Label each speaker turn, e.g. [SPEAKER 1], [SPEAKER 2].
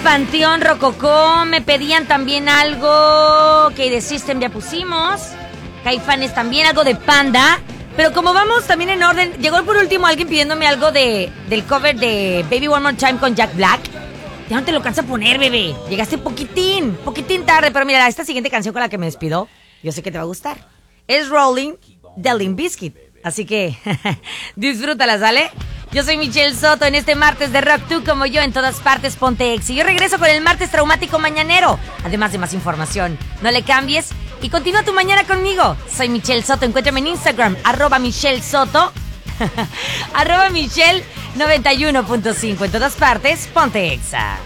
[SPEAKER 1] Panteón Rococó. Me pedían también algo que The System ya pusimos. Caifanes también, algo de Panda. Pero como vamos también en orden, llegó por último alguien pidiéndome algo del cover de Baby One More Time con Jack Black. Ya no te lo canso a poner, bebé. Llegaste poquitín tarde. Pero mira, esta siguiente canción con la que me despido, yo sé que te va a gustar. Es Rolling de Limp Bizkit. Así que disfrútala, ¿sale? Yo soy Michelle Soto en este martes de Rock. Tú como yo en todas partes, ponte Ex. Y yo regreso con el martes traumático mañanero. Además de más información. No le cambies y continúa tu mañana conmigo. Soy Michelle Soto. Encuéntrame en Instagram, @Michelle Soto. @Michelle91.5. En todas partes, ponte Exa.